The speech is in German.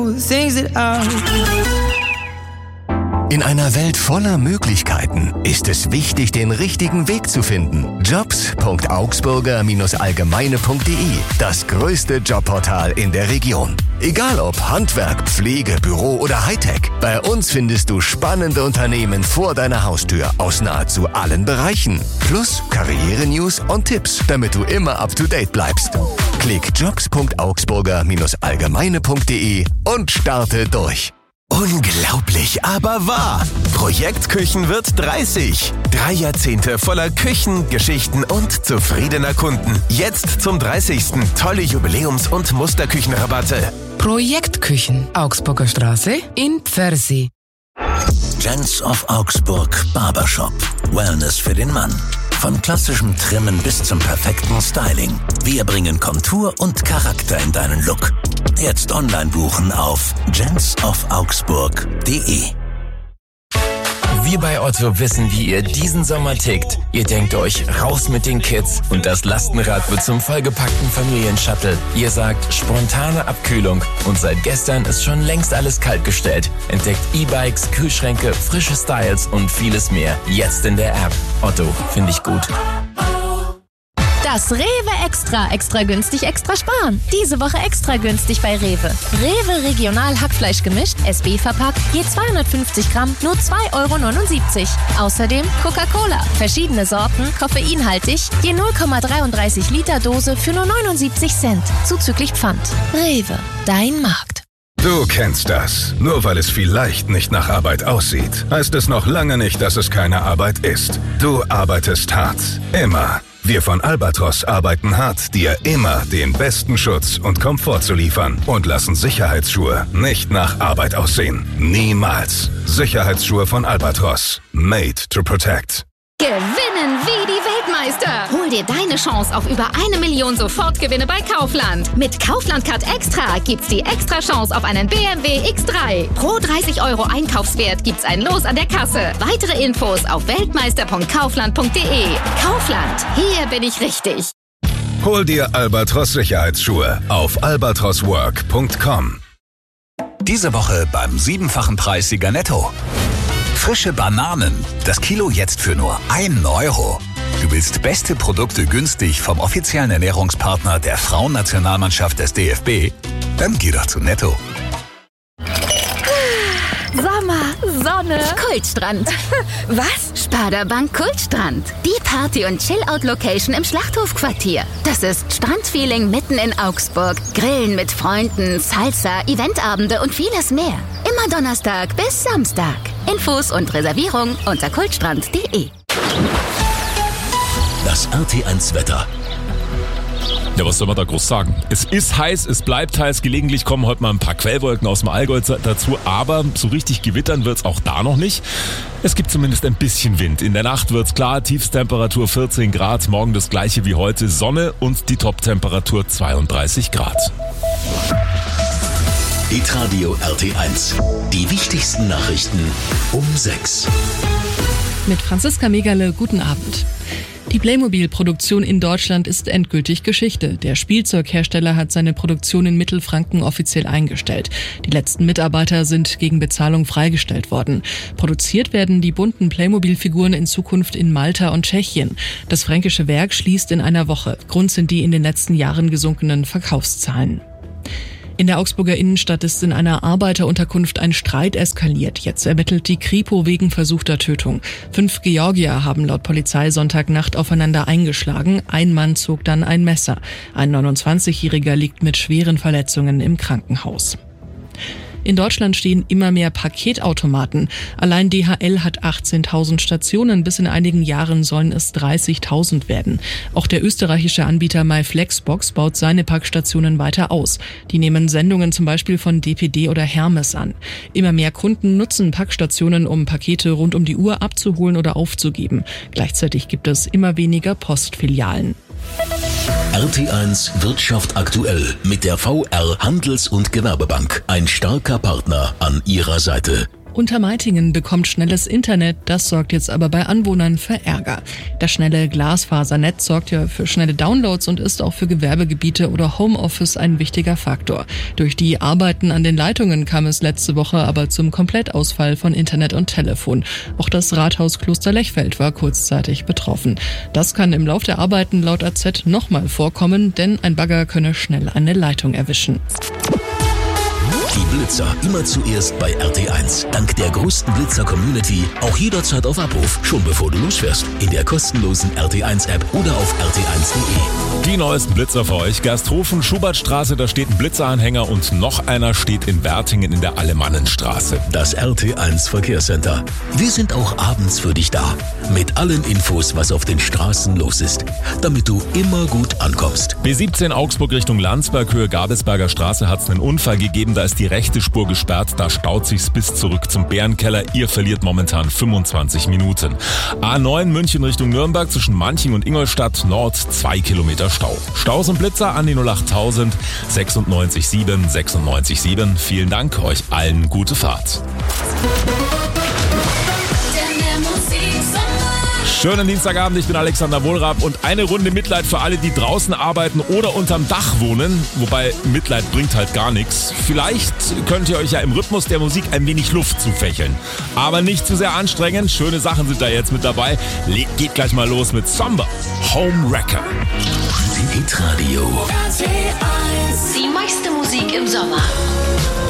In einer Welt voller Möglichkeiten ist es wichtig, den richtigen Weg zu finden. Jobs.augsburger-allgemeine.de, das größte Jobportal in der Region. Egal ob Handwerk, Pflege, Büro oder Hightech, bei uns findest du spannende Unternehmen vor deiner Haustür aus nahezu allen Bereichen. Plus Karriere-News und Tipps, damit du immer up to date bleibst. Klick jobs.augsburger-allgemeine.de und starte durch. Unglaublich, aber wahr. Projekt Küchen wird 30. 3 Jahrzehnte voller Küchen, Geschichten und zufriedener Kunden. Jetzt zum 30. tolle Jubiläums- und Musterküchenrabatte. Projekt Küchen, Augsburger Straße in Pfersee. Gents of Augsburg Barbershop. Wellness für den Mann. Von klassischem Trimmen bis zum perfekten Styling. Wir bringen Kontur und Charakter in deinen Look. Jetzt online buchen auf gentsofaugsburg.de. Wir bei Otto wissen, wie ihr diesen Sommer tickt. Ihr denkt euch, raus mit den Kids und das Lastenrad wird zum vollgepackten Familienshuttle. Ihr sagt, spontane Abkühlung und seit gestern ist schon längst alles kaltgestellt. Entdeckt E-Bikes, Kühlschränke, frische Styles und vieles mehr. Jetzt in der App. Otto, finde ich gut. Das Rewe Extra günstig, extra sparen. Diese Woche extra günstig bei Rewe. Rewe Regional Hackfleisch gemischt, SB verpackt, je 250 Gramm, nur 2,79 €. Außerdem Coca-Cola, verschiedene Sorten, koffeinhaltig, je 0,33 Liter Dose für nur 79 Cent, zuzüglich Pfand. Rewe, dein Markt. Du kennst das. Nur weil es vielleicht nicht nach Arbeit aussieht, heißt es noch lange nicht, dass es keine Arbeit ist. Du arbeitest hart. Immer. Wir von Albatros arbeiten hart, dir immer den besten Schutz und Komfort zu liefern und lassen Sicherheitsschuhe nicht nach Arbeit aussehen. Niemals. Sicherheitsschuhe von Albatros. Made to protect. Gewinnen wie die Weltmeister. Hol dir deine Chance auf über 1 Million Sofortgewinne bei Kaufland. Mit Kaufland Card Extra gibt's die extra Chance auf einen BMW X3. Pro 30 € Einkaufswert gibt's ein Los an der Kasse. Weitere Infos auf weltmeister.kaufland.de. Kaufland, hier bin ich richtig. Hol dir Albatros Sicherheitsschuhe auf albatroswork.com. Diese Woche beim 7-fachen Preissieger Netto. Frische Bananen, das Kilo jetzt für nur 1 €. Du willst beste Produkte günstig vom offiziellen Ernährungspartner der Frauennationalmannschaft des DFB? Dann geh doch zu Netto. Sommer, Sonne, Kultstrand. Was? Sparda-Bank Kultstrand. Die Party- und Chill-Out-Location im Schlachthofquartier. Das ist Strandfeeling mitten in Augsburg. Grillen mit Freunden, Salsa, Eventabende und vieles mehr. Immer Donnerstag bis Samstag. Infos und Reservierung unter kultstrand.de. Das RT1 Wetter. Ja, was soll man da groß sagen? Es ist heiß, es bleibt heiß. Gelegentlich kommen heute mal ein paar Quellwolken aus dem Allgäu dazu, aber so richtig gewittern wird's auch da noch nicht. Es gibt zumindest ein bisschen Wind. In der Nacht wird's klar, Tiefstemperatur 14 Grad, morgen das gleiche wie heute, Sonne und die Toptemperatur 32 Grad. Hitradio RT1. Die wichtigsten Nachrichten um 6. Mit Franziska Megerle, guten Abend. Die Playmobil-Produktion in Deutschland ist endgültig Geschichte. Der Spielzeughersteller hat seine Produktion in Mittelfranken offiziell eingestellt. Die letzten Mitarbeiter sind gegen Bezahlung freigestellt worden. Produziert werden die bunten Playmobil-Figuren in Zukunft in Malta und Tschechien. Das fränkische Werk schließt in einer Woche. Grund sind die in den letzten Jahren gesunkenen Verkaufszahlen. In der Augsburger Innenstadt ist in einer Arbeiterunterkunft ein Streit eskaliert. Jetzt ermittelt die Kripo wegen versuchter Tötung. 5 Georgier haben laut Polizei Sonntagnacht aufeinander eingeschlagen. Ein Mann zog dann ein Messer. Ein 29-Jähriger liegt mit schweren Verletzungen im Krankenhaus. In Deutschland stehen immer mehr Paketautomaten. Allein DHL hat 18.000 Stationen. Bis in einigen Jahren sollen es 30.000 werden. Auch der österreichische Anbieter MyFlexbox baut seine Packstationen weiter aus. Die nehmen Sendungen zum Beispiel von DPD oder Hermes an. Immer mehr Kunden nutzen Packstationen, um Pakete rund um die Uhr abzuholen oder aufzugeben. Gleichzeitig gibt es immer weniger Postfilialen. RT1 Wirtschaft aktuell mit der VR Handels- und Gewerbebank. Ein starker Partner an Ihrer Seite. Untermeitingen bekommt schnelles Internet, das sorgt jetzt aber bei Anwohnern für Ärger. Das schnelle Glasfasernetz sorgt ja für schnelle Downloads und ist auch für Gewerbegebiete oder Homeoffice ein wichtiger Faktor. Durch die Arbeiten an den Leitungen kam es letzte Woche aber zum Komplettausfall von Internet und Telefon. Auch das Rathaus Kloster Lechfeld war kurzzeitig betroffen. Das kann im Lauf der Arbeiten laut AZ nochmal vorkommen, denn ein Bagger könne schnell eine Leitung erwischen. Die Blitzer immer zuerst bei RT1. Dank der größten Blitzer-Community auch jederzeit auf Abruf, schon bevor du losfährst. In der kostenlosen RT1-App oder auf rt1.de. Die neuesten Blitzer für euch. Gersthofen, Schubertstraße, da steht ein Blitzeranhänger und noch einer steht in Wertingen in der Alemannenstraße. Das RT1 Verkehrscenter. Wir sind auch abends für dich da. Mit allen Infos, was auf den Straßen los ist. Damit du immer gut ankommst. B17 Augsburg Richtung Landsberg, Höhe Gabelsberger Straße, hat es einen Unfall gegeben. Da ist die rechte Spur gesperrt, da staut sich's bis zurück zum Bärenkeller. Ihr verliert momentan 25 Minuten. A9 München Richtung Nürnberg zwischen Manching und Ingolstadt Nord 2 Kilometer Stau. Staus und Blitzer an die 08000 967 967. Vielen Dank, euch allen gute Fahrt. Schönen Dienstagabend, ich bin Alexander Wohlrab und eine Runde Mitleid für alle, die draußen arbeiten oder unterm Dach wohnen. Wobei Mitleid bringt halt gar nichts. Vielleicht könnt ihr euch ja im Rhythmus der Musik ein wenig Luft zufächeln. Aber nicht zu sehr anstrengend, schöne Sachen sind da jetzt mit dabei. Geht gleich mal los mit Somber, Homewrecker. Hitradio. Die meiste Musik im Sommer.